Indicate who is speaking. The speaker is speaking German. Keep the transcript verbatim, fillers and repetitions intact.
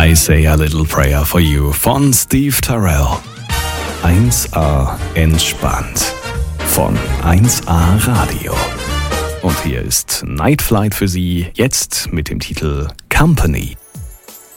Speaker 1: I Say a Little Prayer for You von Steve Tyrell. eins A entspannt von eins A Radio. Und hier ist Night Flight für Sie, jetzt mit dem Titel Company.